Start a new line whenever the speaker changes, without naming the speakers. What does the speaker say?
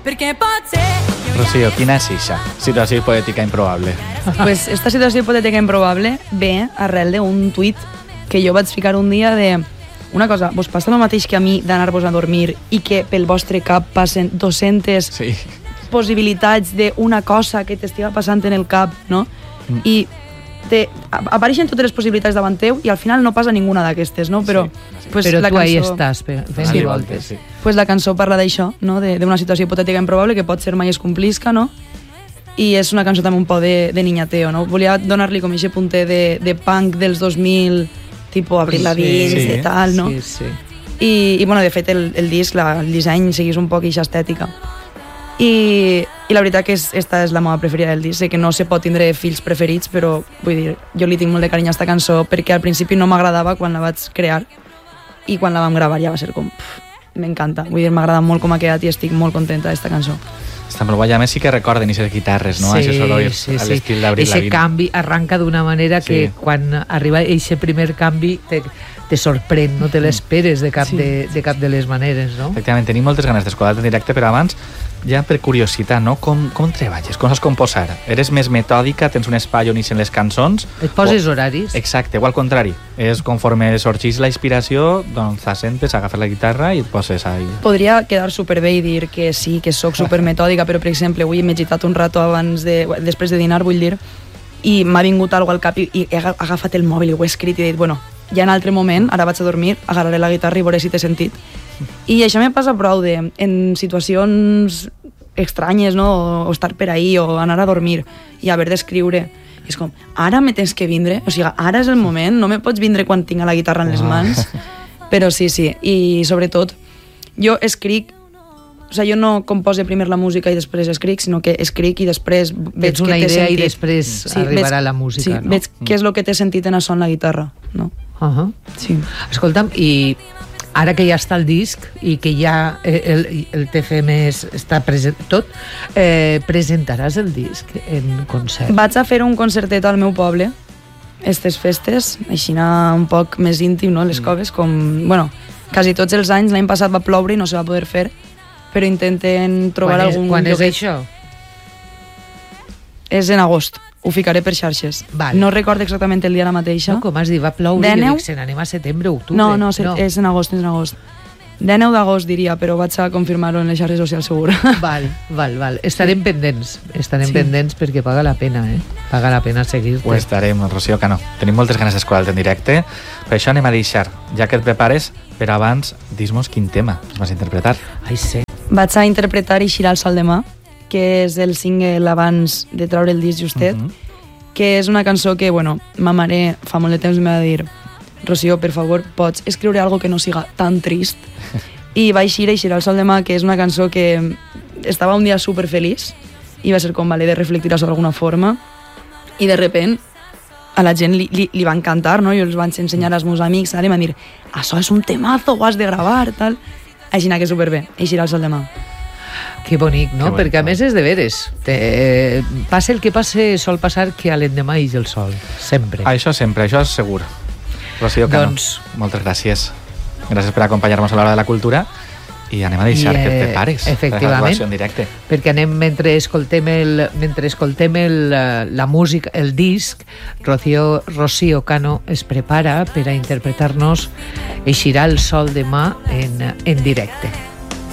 Rocío, quina és ixa? Situació hipotètica improbable.
Pues esta situació hipotètica improbable ve arrel d'un tuit que jo vaig ficar un dia de una cosa, vos passa el mateix que a mi d'anar-vos a dormir i que pel vostre cap passen 200 possibilitats d'una cosa que t'estiga passant en el cap, no? I apareixen totes les possibilitats davant teu i al final no passa ninguna d'aquestes, no? Però, pues,
però
la
tu
cançó,
ahí estàs fent voltes.
Pues la cançó parla d'això, no? D'una situació hipotètica improbable que pot ser mai es complisca, no? I és una cançó també un poc de niñateo, no? Volia donar-li com aquest punter de punk dels 2000, tipus Avril Lavigne i tal, no? I bueno, de fet el disc, el disseny seguís un poc aquesta estètica. I la veritat que esta és la meva preferida del disc. Sé que no se pot tindre fills preferits, però vull dir, jo li tinc molt de carinyo a esta cançó perquè al principi no m'agradava quan la vaig crear i quan la vam gravar ja va ser com m'encanta. Vull dir, m'agrada molt com ha quedat i estic molt contenta d'esta cançó.
Està molt guai, a més sí que recorden aquestes guitarres, no?
Sí,
a l'estil d'Avril Lavigne.
Ese canvi arranca d'una manera que quan arriba aquest primer canvi te sorprèn, no te l'esperes de cap de les maneres, no?
Efectivament, tenim moltes ganes d'escoltar-te en directe, però abans, ja per curiositat, no? Com treballes? Com saps composar? Eres més metòdica? Tens un espai on ixen les cançons?
Et poses horaris?
Exacte, o al contrari. És conforme sorgeix la inspiració, doncs t'assentes, agafes la guitarra i et poses ahí.
Podria quedar superbé i dir que sí, que sóc supermetòdica, però, per exemple, avui m'he agitat un rato després de dinar, vull dir, i m'ha vingut alguna al cap i he agafat el mòbil i ho he escrit i he dit, bueno, ja en altre moment, ara vaig a dormir, agarraré la guitarra i veuré si té sentit. I això me passa prou en situacions estranyes, no? O estar per ahí, o anar a dormir i haver d'escriure. I és com, ara me tens que vindre? O sigui, ara és el moment, no me pots vindre quan tinc la guitarra en les mans. Però sí, i sobretot, jo escric, o sigui, jo no compose primer la música i després escric, sinó que escric i després veig
tens una idea i després arribarà la música, no?
Veig què és el que té sentit en això en la guitarra, no? Sí.
Escolta'm, i ara que ja està el disc i que ja el TFM està present tot, presentaràs el disc en concert?
Vaig a fer un concertet al meu poble estes festes, així un poc més íntim, no? Les coves, com, bueno, quasi tots els anys. L'any passat va ploure i no se va poder fer, però intenten trobar algun lloc.
Quan és això?
És en agost. Ho ficaré per xarxes. No recordo exactament el dia la mateixa.
No, com has dit, va ploure i jo dic, se n'anem a setembre, octubre.
No, és en agost, és en agost. 19 d'agost, diria, però vaig a confirmar-ho en les xarxes socials, segur.
Val. Estarem pendents perquè paga la pena, Paga la pena seguir-te.
Ho estarem, Rocío Cano. Tenim moltes ganes d'escoltar-te en directe, per això anem a deixar, ja que et prepares, però abans, dis-nos quin tema vas a interpretar.
Ai, sí.
Vaig a interpretar Eixirà el sol demà, que és el single abans de treure el disc justet, que és una cançó que, bueno, ma mare fa molt de temps m'ha de dir, Rocío, per favor, pots escriure algo que no siga tan trist? I va Eixirà el sol demà, que és una cançó que estava un dia superfeliç i va ser com, vale, de reflectir això d'alguna forma, i de repent a la gent li va encantar, no? Jo els vaig ensenyar als meus amics, i van dir, això és un temazo, ho has de gravar, tal. Així que superbé, Eixirà el sol demà.
Que bonic, no? Perquè a més és de veres. Passe el que passe, sol passar que a l'endemà ix el sol. Sempre.
Això sempre, això és segur. Rocío Cano, moltes gràcies. Gràcies per acompanyar-nos a l'Hora de la Cultura i anem a deixar que et prepares per la actuació en directe.
Perquè anem, mentre escoltem la música, el disc, Rocío Cano es prepara per a interpretar-nos Eixirà el sol demà en directe.